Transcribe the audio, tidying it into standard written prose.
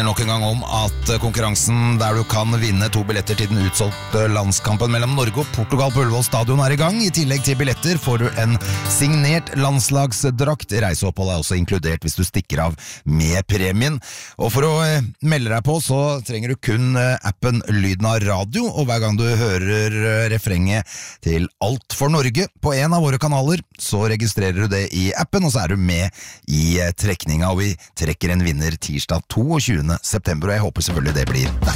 minner nok en gang om at konkurransen der du kan vinne 2 billetter til den utsolgte landskampen mellom Norge og Portugal på Ullevål stadion I gang. I tillegg til billetter får du en signert landslagsdrakt. Reiseopphold også inkludert hvis du stikker av med premien. Og for å melde deg på så trenger du kun appen Lyden av radio, og hver gang du hører refrenget til Alt for Norge på en av våre kanaler, så registrerer du det I appen, og så du med I trekninga, og vi trekker en vinner tirsdag 22. september, og jeg håper selvfølgelig det blir deg.